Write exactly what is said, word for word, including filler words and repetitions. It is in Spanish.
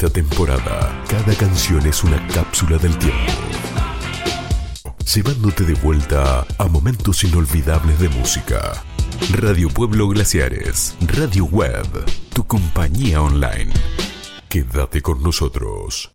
esta temporada, cada canción es una cápsula del tiempo, llevándote de vuelta a momentos inolvidables de música. Radio Pueblo Glaciares, Radio Web, tu compañía online. Quédate con nosotros.